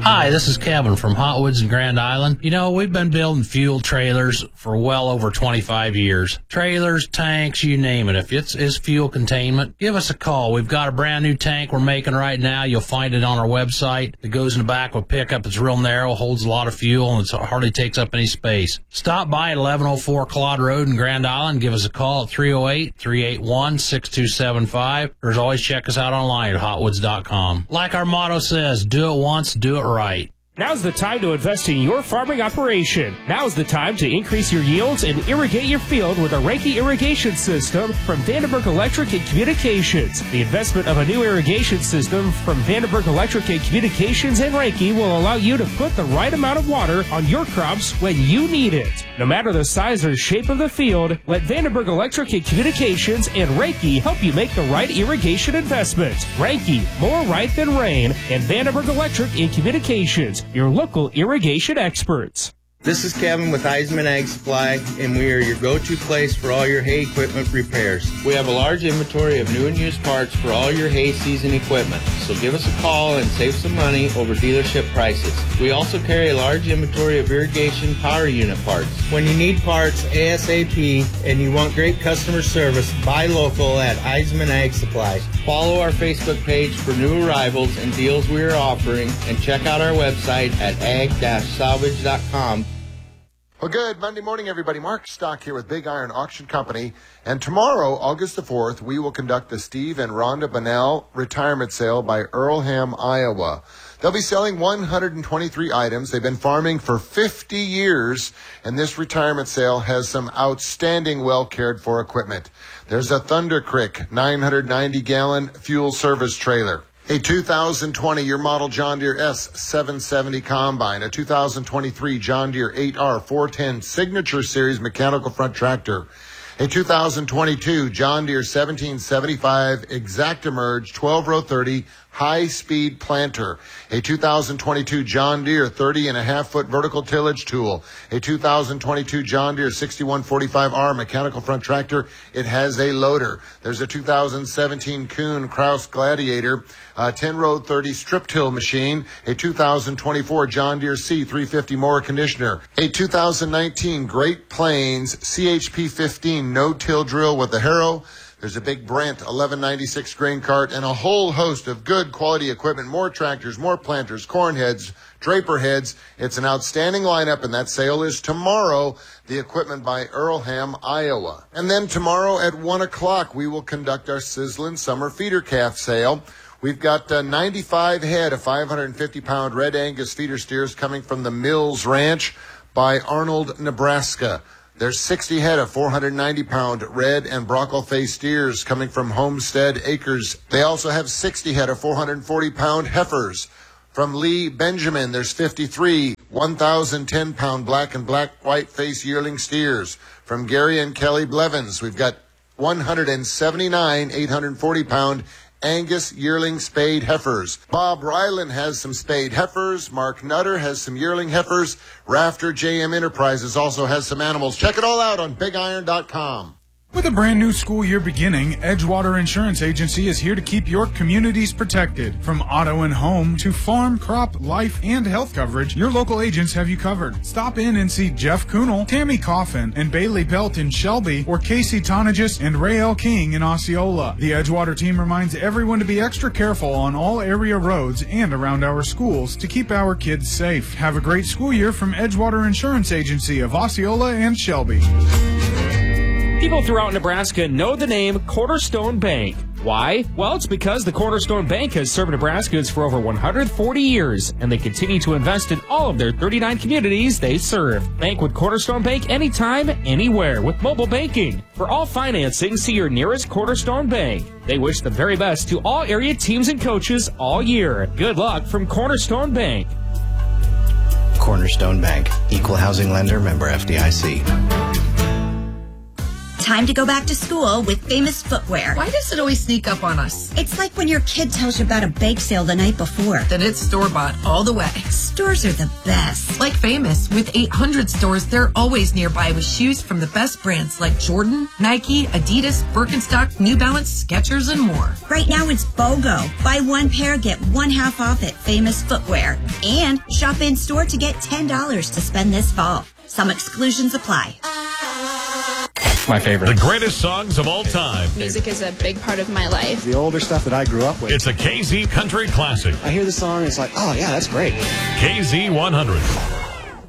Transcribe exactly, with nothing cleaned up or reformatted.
Hi, this is Kevin from Hot Woods in Grand Island. You know, we've been building fuel trailers for well over twenty-five years. Trailers, tanks, you name it. If it's, it's fuel containment, give us a call. We've got a brand new tank we're making right now. You'll find it on our website. It goes in the back of a pickup. It's real narrow, holds a lot of fuel, and it hardly takes up any space. Stop by at eleven oh four Claude Road in Grand Island. Give us a call at three oh eight, three eight one, six two seven five. Or as always, check us out online at hotwoods dot com. Like our motto says, do it once, do it right. Now's the time to invest in your farming operation. Now's the time to increase your yields and irrigate your field with a Reinke irrigation system from Vandenberg Electric and Communications. The investment of a new irrigation system from Vandenberg Electric and Communications and Reinke will allow you to put the right amount of water on your crops when you need it. No matter the size or shape of the field, let Vandenberg Electric and Communications and Reinke help you make the right irrigation investment. Reinke, more right than rain, and Vandenberg Electric and Communications, your local irrigation experts. This is Kevin with Heisman Ag Supply, and we are your go-to place for all your hay equipment repairs. We have a large inventory of new and used parts for all your hay season equipment, so give us a call and save some money over dealership prices. We also carry a large inventory of irrigation power unit parts. When you need parts ASAP and you want great customer service, buy local at Heisman Ag Supply. Follow our Facebook page for new arrivals and deals we are offering, and check out our website at ag dash salvage dot com. Well, good Monday morning, everybody. Mark Stock here with Big Iron Auction Company. And tomorrow, August the fourth, we will conduct the Steve and Rhonda Bunnell retirement sale by Earlham, Iowa. They'll be selling one hundred twenty-three items. They've been farming for fifty years, and this retirement sale has some outstanding well-cared-for equipment. There's a Thunder Crick nine hundred ninety gallon fuel service trailer, a two thousand twenty year model John Deere S seven seventy combine, a two thousand twenty-three John Deere eight R four ten Signature Series mechanical front tractor, a two thousand twenty-two John Deere seventeen seventy-five ExactEmerge twelve row thirty high-speed planter, a two thousand twenty-two John Deere thirty and a half foot vertical tillage tool, a two thousand twenty-two John Deere sixty-one forty-five R mechanical front tractor. It has a loader. There's a two thousand seventeen Kuhn Krause Gladiator, a ten row thirty strip till machine, a two thousand twenty-four John Deere C three fifty mower conditioner, a two thousand nineteen Great Plains C H P fifteen no-till drill with a harrow. There's a big Brent eleven ninety-six grain cart and a whole host of good quality equipment, more tractors, more planters, corn heads, draper heads. It's an outstanding lineup, and that sale is tomorrow, the equipment by Earlham, Iowa. And then tomorrow at one o'clock, we will conduct our Sizzlin' Summer Feeder Calf sale. We've got uh, ninety-five head of five hundred fifty pound Red Angus feeder steers coming from the Mills Ranch by Arnold, Nebraska. There's sixty head of four hundred ninety pound red and brockle-faced steers coming from Homestead Acres. They also have sixty head of four hundred forty pound heifers. From Lee Benjamin, there's fifty-three one thousand ten pound black and black white-faced yearling steers. From Gary and Kelly Blevins, we've got one hundred seventy-nine eight hundred forty pound Angus yearling spayed heifers. Bob Ryland has some spayed heifers. Mark Nutter has some yearling heifers. Rafter J M Enterprises also has some animals. Check it all out on big iron dot com. With a brand new school year beginning, Edgewater Insurance Agency is here to keep your communities protected. From auto and home to farm, crop, life, and health coverage, your local agents have you covered. Stop in and see Jeff Kuhnel, Tammy Coffin, and Bailey Belt in Shelby, or Casey Tonagis and Rael King in Osceola. The Edgewater team reminds everyone to be extra careful on all area roads and around our schools to keep our kids safe. Have a great school year from Edgewater Insurance Agency of Osceola and Shelby. People throughout Nebraska know the name Cornerstone Bank. Why? Well, it's because the Cornerstone Bank has served Nebraskans for over one hundred forty years, and they continue to invest in all of their thirty-nine communities they serve. Bank with Cornerstone Bank anytime, anywhere with mobile banking. For all financing, see your nearest Cornerstone Bank. They wish the very best to all area teams and coaches all year. Good luck from Cornerstone Bank. Cornerstone Bank, equal housing lender, member F D I C. Time to go back to school with Famous Footwear. Why does it always sneak up on us? It's like when your kid tells you about a bake sale the night before. Then it's store-bought all the way. Stores are the best. Like Famous, with eight hundred stores, they're always nearby with shoes from the best brands like Jordan, Nike, Adidas, Birkenstock, New Balance, Skechers, and more. Right now it's BOGO. Buy one pair, get one half off at Famous Footwear. And shop in store to get ten dollars to spend this fall. Some exclusions apply. My favorite. The greatest songs of all time. Music is a big part of my life. The older stuff that I grew up with. It's a K Z Country Classic. I hear the song, it's like, oh yeah, that's great. K Z one hundred.